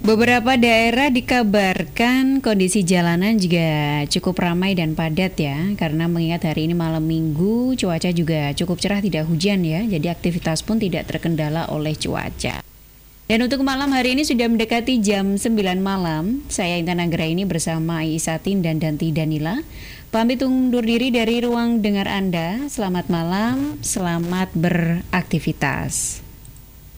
Beberapa daerah dikabarkan kondisi jalanan juga cukup ramai dan padat ya, karena mengingat hari ini malam minggu cuaca juga cukup cerah, tidak hujan ya, jadi aktivitas pun tidak terkendala oleh cuaca. Dan untuk malam hari ini sudah mendekati jam 9 malam, saya Intan Anggraini bersama Aisatin dan Danti Danila pamit undur diri dari ruang dengar Anda. Selamat malam, selamat beraktivitas.